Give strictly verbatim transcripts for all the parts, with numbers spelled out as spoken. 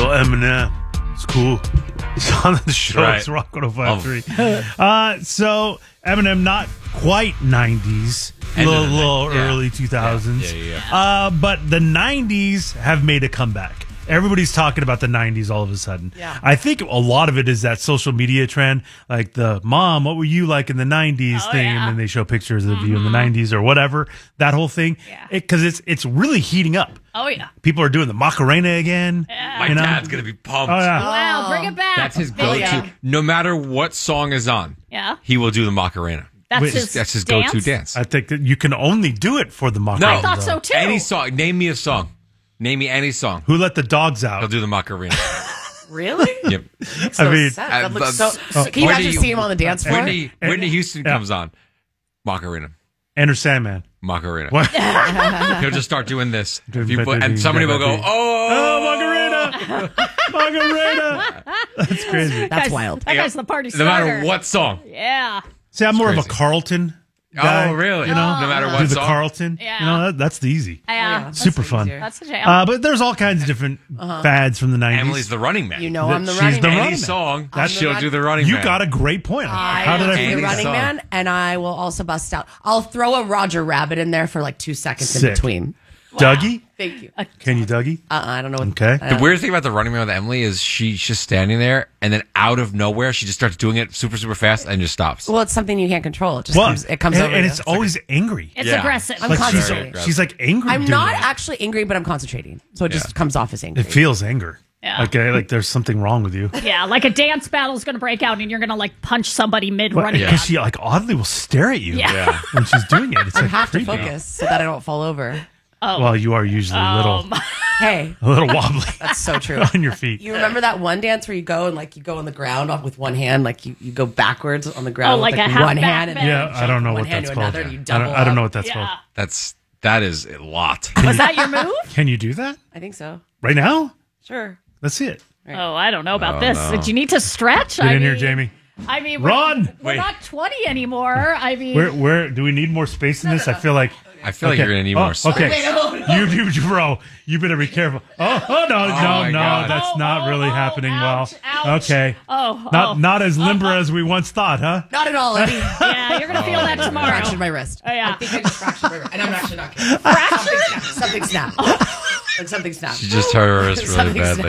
Yo, Eminem. It's cool. It's on the show. Right. It's Rock one oh five point three. uh, so, Eminem, not quite nineties. A little, little yeah. early two thousands. Yeah, yeah, yeah. Uh, but the nineties have made a comeback. Everybody's talking about the nineties all of a sudden. Yeah. I think a lot of it is that social media trend, like the mom, what were you like in the nineties Oh, thing, yeah. and then they show pictures of you in the nineties or whatever. That whole thing, Yeah. because it's it's really heating up. Oh, yeah. People are doing the Macarena again. My you know? dad's going to be pumped. Oh yeah. Wow, bring it back. That's his Baby. go-to. No matter what song is on, Yeah. he will do the Macarena. That's Wait, his That's his dance? go-to dance. I think that you can only do it for the Macarena. I thought though. so, too. Any song. Name me a song. Name me any song. Who let the dogs out? He'll do the Macarena. Really? Yep. So I mean- sad. Uh, That looks but- so. Oh. Can you Whitney- imagine seeing him on the dance floor? Whitney, Whitney Houston Yeah. comes on. Macarena. Enter Sandman. Macarena. What? He'll just start doing this. If you put, and somebody will go, Oh, oh, Macarena! Macarena! That's crazy. That's Guy's- wild. That guy's the party no starter. matter what song. Yeah. See, I'm more of a crazy. Carlton guy. Oh, really? You know, No matter do what the song. Carlton. Yeah. You know, that, that's the easy. Yeah. that's Super so fun. easier. That's a jam. Uh, but there's all kinds of different fads from the nineties. Emily's the running man. You know That I'm the she's running the man. running Any man. song, That's- she'll do the running You man. got a great point. I How did will I do forget the Any running song. man, and I will also bust out. I'll throw a Roger Rabbit in there for like two seconds Sick. in between. Dougie? Thank you. Can you Dougie? Uh, I don't know. What, Okay. I The don't- weird thing about the running man with Emily is she's just standing there, and then out of nowhere, she just starts doing it super, super fast and just stops. Well, it's something you can't control. It just Well, comes. It comes and, over. and you. it's always angry. It's Yeah. aggressive. I'm Like she's, concentrating. she's like angry. I'm doing not it. actually angry, but I'm concentrating, so it just comes off as angry. It feels anger. Yeah. Okay, like there's something wrong with you. Yeah, like a dance battle's going to break out and you're going to like punch somebody mid running. Because she like oddly will stare at you Yeah. Yeah. when she's doing it. It's I like have to creepy. focus so that I don't fall over. Well, you are usually a little, Hey, a little wobbly that's so true. on your feet. You remember that one dance where you go and like you go on the ground off with one hand, like you, you go backwards on the ground Oh, like with like a half one back hand, and bend. then Yeah, you I jump don't from know one what hand that's to called. another, and you I double don't, I don't know up. what that's Yeah. called. That's that is a lot. Was that your move? Can you do that I think so. right now? Sure. Let's see it. Oh, I don't know about this. Did you need to stretch? Get I in here, mean- Jamie. I mean, Run! We're, we're Wait. not twenty anymore. I mean, Where, where do we need more space in this? I feel like. I feel like you're gonna need oh, more space. Okay, you, you, bro, you better be careful. Oh, oh no, no, my no, God. that's Oh, not oh, really oh, happening ouch, well. ouch. Okay, oh, not oh. not as limber as we once thought, huh? Not at all, Eddie. Yeah, you're gonna feel that tomorrow. Fractured my wrist. Oh, yeah. I think I just fractured my wrist, and I'm actually not kidding. Fractured? Something snapped. Like something snapped. She just hurt her wrist really Something badly.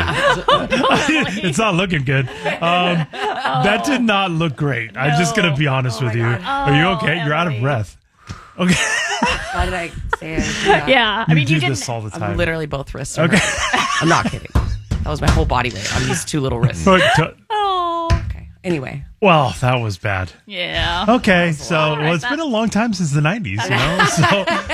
snapped. It's not looking good. Um, That did not look great. I'm just gonna be honest with you. Are you okay? You're out of Emily. breath. Okay. Why did I say that? Yeah, I You mean, do you didn't. this all the I'm time. literally both wrists. Are Okay. hurt. I'm not kidding. That was my whole body weight on these two little wrists. But, uh, Oh, Okay. Anyway, well, that was bad. yeah. Okay, so well, right, it's been that- a long time since the nineties, you know. So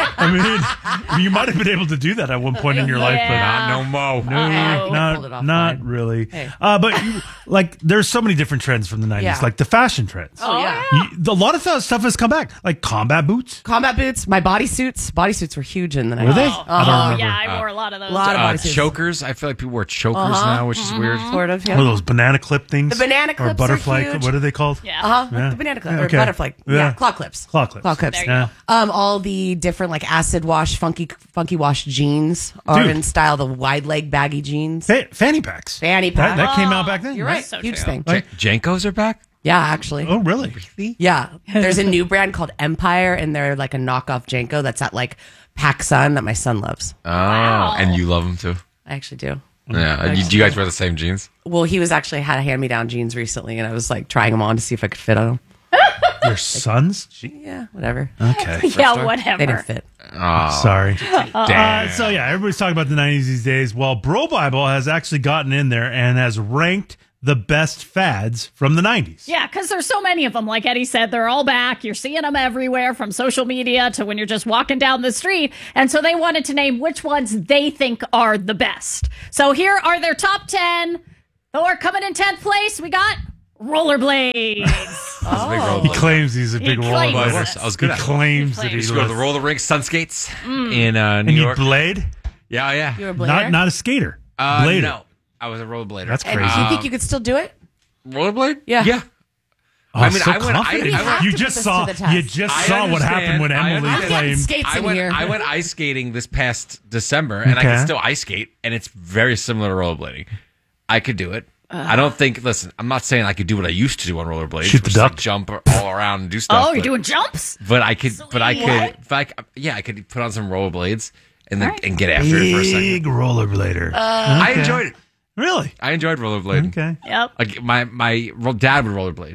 I mean, you might have been able to do that at one point in your life, but Yeah. Not no mo. No, Uh-oh. Pulled it not off not fine. really. Hey. Uh, but you, like, there's so many different trends from the nineties, Yeah. like the fashion trends. Oh, yeah. You- a lot of th- stuff has come back, like combat boots. combat boots, my bodysuits. Bodysuits were huge in the Were nineties. they? Oh, I don't oh, remember. yeah, I wore a lot of those. lot of Uh, bodysuits. chokers. I feel like people wear chokers now, which is weird. Sort of, yeah. What are those banana clip things? The banana or clips are butterfly. huge. What are they called? Yeah. Uh-huh. Yeah. The banana clip Yeah, or okay. butterfly. Yeah. Yeah. claw clips. Claw clips. Claw clips. There you Yeah. Um, all the different like acid wash, funky, funky wash jeans are Dude. in style. The wide leg baggy jeans. Fa- fanny packs. Fanny That, pack. that came out back then. You're right. so Huge true. thing. Like- J- Jankos are back. Yeah, actually. Oh, really? Yeah. There's a new brand called Empire, and they're like a knockoff Janko that's at like PacSun that my son loves. Oh, and you love them too. I actually do. Yeah. You, do you guys wear the same jeans? Well, he was actually had hand me down jeans recently, and I was like trying them on to see if I could fit on them. Your sons? Yeah, whatever. Okay. Yeah, whatever. They didn't fit. Oh, Sorry. damn. Uh, so yeah, everybody's talking about the nineties these days. Well, Bro Bible has actually gotten in there and has ranked the best fads from the nineties. Yeah, because there's so many of them. Like Eddie said, they're all back. You're seeing them everywhere, from social media to when you're just walking down the street. And so they wanted to name which ones they think are the best. So here are their top ten. Thor coming in tenth place. We got rollerblades. That's a big roller He blade. claims he's a big claims rollerblader. it. I was He good at it. claims He that he claims Used to go to the was. roller rink, Sun Skates in uh, New And you York. blade? yeah, yeah. You were a blader? Not not a skater. Uh, Blader. no, I was a rollerblader. That's And crazy. do you think you could still do it? rollerblade. Yeah. yeah. Oh, I mean, so I went- I- confident. I went- you have to just put this saw to the test. you just I saw what understand. happened when I Emily understand. Getting claimed. skates I in went. here. I went ice skating this past December, and I Okay. can still ice skate, and it's very similar to rollerblading. I could do it. I don't think. Listen, I'm not saying I could do what I used to do on rollerblades. Shoot the which is, duck. like, jump all around and do stuff. Oh, you're but- doing jumps? But I could. But I Sweet. could. If I, c- yeah, I could put on some rollerblades and then All right. and get after it for a second. Big rollerblader. I Okay. enjoyed it. Really? I enjoyed rollerblading. Okay. Yep. Like my my ro- dad would rollerblade.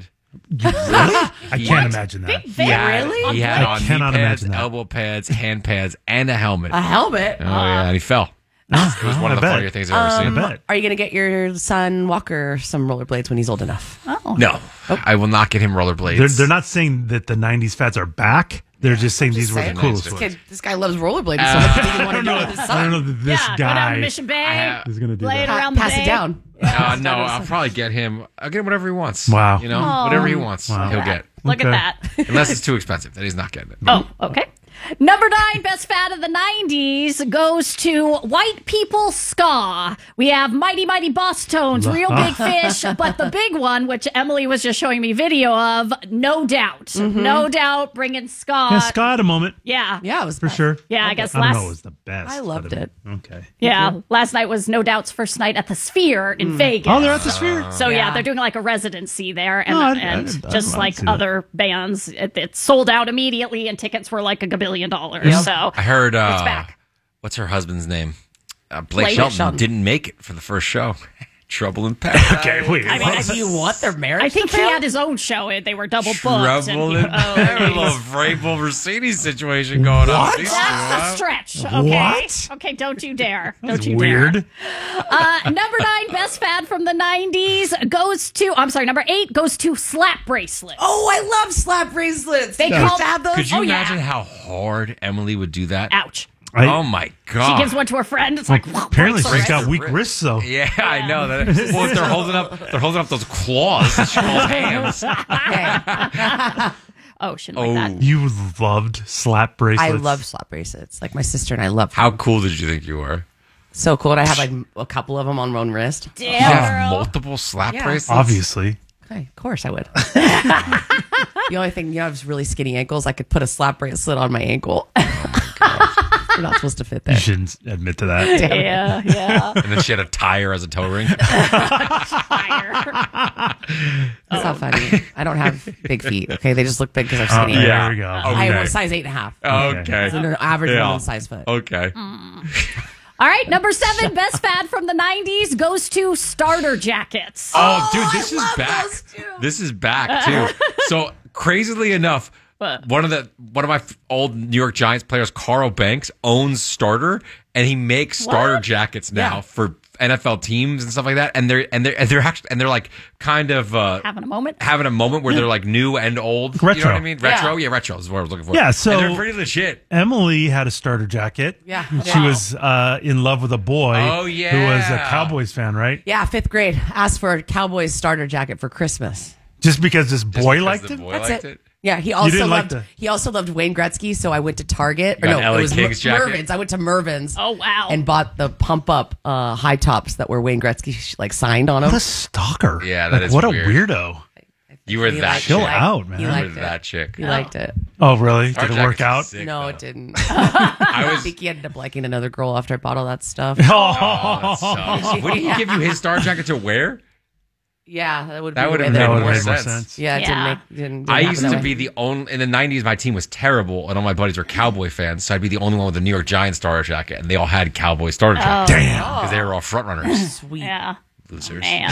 I can't imagine that. Big He fan, had, really? he had I on knee cannot pads, imagine that. elbow pads, hand pads, and a helmet. A helmet. Oh yeah, and he fell. it was one I of the bet. funnier things I've ever I seen. bet. Are you going to get your son Walker some rollerblades when he's old enough? Oh. No, I will not get him rollerblades. They're, they're not saying that the nineties fads are back. They're just saying these were the saying. coolest This, ones. kid, this guy loves rollerblading so much. He doesn't want to do it with his I son. don't know that this yeah, go down guy to Mission Bay. have- is going to do Blade that. around the Pass bay. it down. Uh, no, I'll probably get him. I'll get him whatever he wants. Wow. You know, whatever he wants, Wow. he'll get. Look Okay. at that. Unless it's too expensive, then he's not getting it. Oh, okay. Number nine, best fad of the nineties goes to white people ska. We have Mighty Mighty Boss Tones, Real Big Fish, but the big one, which Emily was just showing me video of, No Doubt. No Doubt bringing ska. Yeah, Scott had a moment Yeah. Yeah, it was for sure. Yeah, I guess I don't last know, it was the best. I loved but it. Okay. Yeah, last night was No Doubt's first night at the Sphere in Vegas. Oh, they're at the Sphere. So yeah. Yeah. they're doing like a residency there, and, Oh, I- I- and I'd- just I'd like see that. other bands, it, it sold out immediately, and tickets were like a gabillion dollars. So I heard. Uh, It's back. What's her husband's name? Uh, Blake, Blake Shelton, Shelton. didn't make it for the first show. Trouble in Paradise. Okay, wait. I mean, what? I Do you want their marriage? I think to he fail? had his own show. and They were double booked. Trouble and in he- oh, Paradise. A geez. little Vrabel Mercedes situation going on. What? These two, That's huh? the stretch. Okay. What? Okay. Don't you dare. Don't you Weird. dare. Uh, number nine, best fad from the nineties goes to. I'm sorry. Number eight goes to slap bracelets. Oh, I love slap bracelets. They You call- used to have those. Could you Oh, yeah. imagine how hard Emily would do that? Ouch. I- oh my She god! gives one to her friend. It's like Apparently, breaks she's her got wrist. weak wrists, though. Yeah, I know that. Well, if they're holding up, they're holding up those claws. She calls hams. Okay. Oh, she didn't like that. You loved slap bracelets. I love slap bracelets. Like my sister and I love them. How cool did you think you were? So cool. And I have like a couple of them on one wrist. You Damn, have girl. multiple slap Yeah. bracelets. Obviously. Okay, of course I would. The only thing, you know, I have really skinny ankles. I could put a slap bracelet on my ankle. You're not supposed to fit You there. shouldn't admit to that. Yeah, yeah. And then she had a tire as a toe ring. Fire. That's not funny. I don't have big feet. Okay, they just look big because I'm Oh, skinny. there we go. I Okay. am a size eight and a half. Okay. So an average Yeah. woman's size foot. Okay. All right, number seven, best fad from the nineties goes to starter jackets. Oh, dude, this I is love back. those too. This is back too. So crazily enough, What? one of the one of my f- old New York Giants players, Carl Banks, owns Starter, and he makes starter What? jackets now Yeah. for N F L teams and stuff like that. And they're and they're and they're actually and they're like kind of uh, Having a moment. having a moment where they're like new and old. You know Retro. what I mean? Retro, yeah, retro is what I was looking for. Yeah, so- and they're pretty legit. Emily had a starter jacket. Yeah. She was uh, in love with a boy Oh, who was a yeah. Cowboys fan, right? Yeah, fifth grade. Asked for a Cowboys starter jacket for Christmas. Just because this Just boy because liked the it? boy That's liked it. it. Yeah, he also didn't like loved the- he also loved Wayne Gretzky, so I went to Target. Or Got no, an L A it was Kings Mer- jacket? Mervin's. I went to Mervin's. Oh, wow. And bought the pump up uh, high tops that were Wayne Gretzky like signed on them. What a stalker. Yeah, that Like, is what weird. a weirdo. You were He that liked chick. Chill it. out, man. He You were liked that it. chick. He liked it. Oh, really? Our Did it work jackets are out? sick, No, though. it didn't. I I was. think he ended up liking another girl after I bought all that stuff. Oh, Sucks. Would he give you his star jacket to wear? Yeah, that would That be would the have way made that it would more have worked. made more sense. sense. Yeah, it Yeah. didn't make. Didn't, didn't I happen used that to way. be the only in the nineties. My team was terrible, and all my buddies were Cowboy fans. So I'd be the only one with the New York Giants starter jacket, and they all had Cowboy starter jackets Damn. because they were all front runners. Sweet. Yeah. Losers. Man.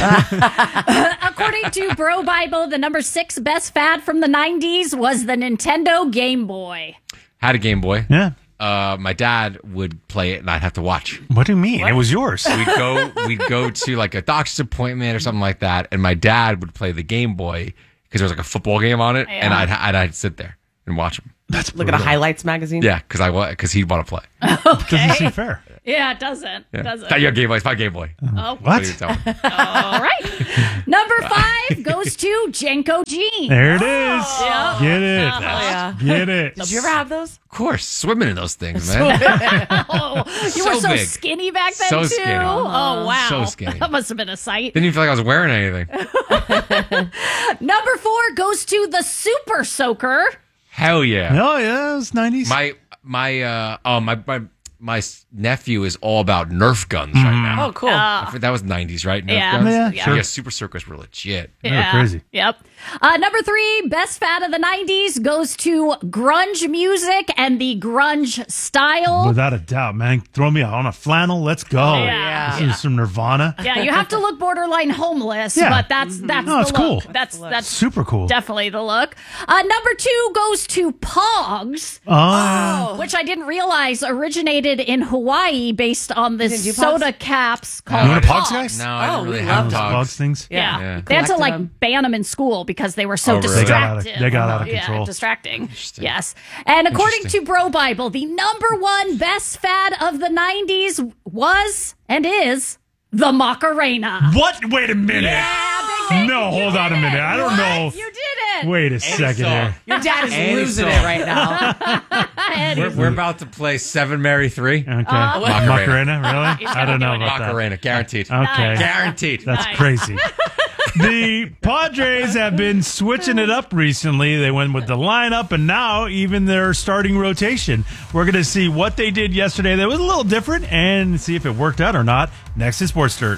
According to Bro Bible, the number six best fad from the nineties was the Nintendo Game Boy. Had a Game Boy. Yeah. Uh, my dad would play it, and I'd have to watch. What do you mean? It was yours. We'd go, we'd go to like a doctor's appointment or something like that, and my dad would play the Game Boy because there was like a football game on it, and Yeah. I'd, I'd I'd sit there and watch him. That's Look at a highlights magazine. Yeah, because I because he'd want to play. Doesn't seem fair. Yeah, it doesn't. Yeah. Doesn't. That- Your Game Boy, it's my Game Boy. Oh, What do you What? tell me? all right. Number five goes to Jenko Jeans. There it is. Yeah. Get it. Oh, yeah. Get it. Did you ever have those? Of course, swimming in those things, man. Oh, you So were so big. skinny back then, So too? skinny. Oh, wow. So skinny. That must have been a sight. Didn't even feel like I was wearing anything. Number four goes to the Super Soaker. Hell yeah. Oh, yeah. It was nineties. My my uh oh my my my s- nephew is all about Nerf guns right now. Oh, cool. I think that was nineties, right? Nerf Yeah. guns? Yeah, yeah. sure. Yeah, Super Circus were legit. They're crazy. Yep. Uh, number three, best fad of the nineties goes to grunge music and the grunge style. Without a doubt, man. Throw me on a flannel. Let's go. Yeah. Listen to some Nirvana. Yeah, you have to look borderline homeless, Yeah. but that's that's No, the it's look. cool. That's that's Super cool. definitely the look. Uh, number two goes to Pogs, Oh, which I didn't realize originated in Hawaii based on this didn't do soda caps called You want a Pogs, guys? No, I Oh, don't really we have love those dogs. Bugs things. Yeah. Yeah. They had to Collected like them. ban them in school because they were so Oh, really? They got out of- distracting. they got out of Yeah, control. distracting. Yes. And according to Bro Bible, the number one best fad of the nineties was and is the Macarena. What? Wait a minute. Yeah, Big Bang, No, you hold did on a minute. it. I don't What? know. You did it. Wait a second song. here. Your dad is And losing so- it right now. We're, we're about to play Seven Mary Three. Okay. Macarena. Macarena, really? I don't know doing about that. Macarena, guaranteed. Okay. Guaranteed. That's Nice. crazy. The Padres have been switching it up recently. They went with the lineup and now even their starting rotation. We're going to see what they did yesterday that was a little different and see if it worked out or not. Next is Sports Dirt.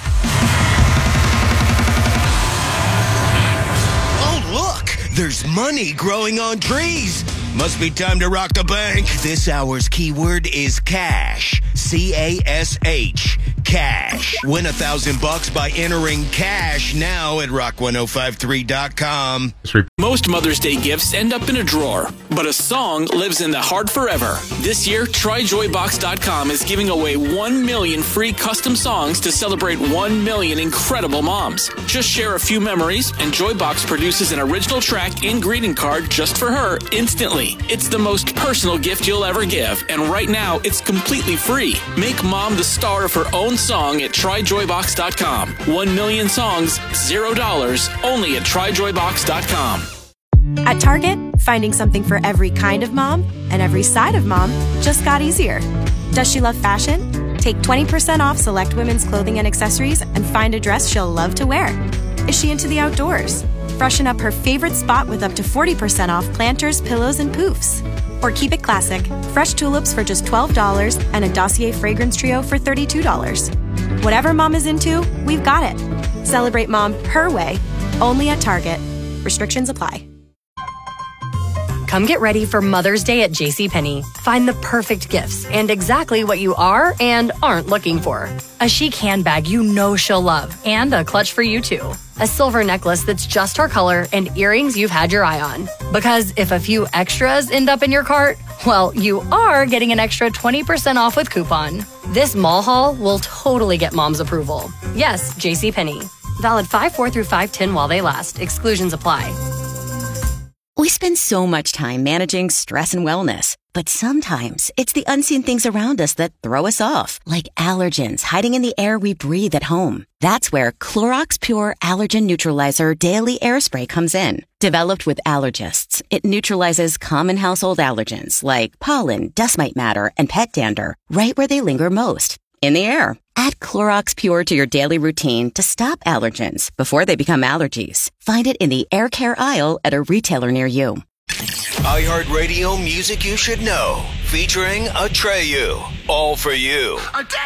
Oh, look! There's money growing on trees. Must be time to rock the bank. This hour's keyword is cash. C A S H. Cash. Win a thousand bucks by entering cash now at rock ten fifty-three dot com. Most Mother's Day gifts end up in a drawer, but a song lives in the heart forever. This year, try joy box dot com is giving away one million free custom songs to celebrate one million incredible moms. Just share a few memories, and Joybox produces an original track and greeting card just for her instantly. It's the most personal gift you'll ever give, and right now, it's completely free. Make mom the star of her own song at try joy box dot com. One million songs, zero dollars, only at try joy box dot com. At Target, finding something for every kind of mom and every side of mom just got easier. Does she love fashion? Take twenty percent off select women's clothing and accessories and find a dress she'll love to wear. Is she into the outdoors? Freshen up her favorite spot with up to forty percent off planters, pillows, and poofs. Or keep it classic, fresh tulips for just twelve dollars and a Dossier fragrance trio for thirty-two dollars. Whatever mom is into, we've got it. Celebrate mom her way, only at Target. Restrictions apply. Come get ready for Mother's Day at JCPenney. Find the perfect gifts and exactly what you are and aren't looking for. A chic handbag you know she'll love and a clutch for you too. A silver necklace that's just her color and earrings you've had your eye on. Because if a few extras end up in your cart, well, you are getting an extra twenty percent off with coupon. This mall haul will totally get mom's approval. Yes, JCPenney. Valid five four through five ten while they last. Exclusions apply. We spend so much time managing stress and wellness, but sometimes it's the unseen things around us that throw us off, like allergens hiding in the air we breathe at home. That's where Clorox Pure Allergen Neutralizer Daily Air Spray comes in. Developed with allergists, it neutralizes common household allergens like pollen, dust mite matter, and pet dander right where they linger most, in the air. Add Clorox Pure to your daily routine to stop allergens before they become allergies. Find it in the air care aisle at a retailer near you. iHeartRadio Music You Should Know, featuring Atreyu. All for you. A day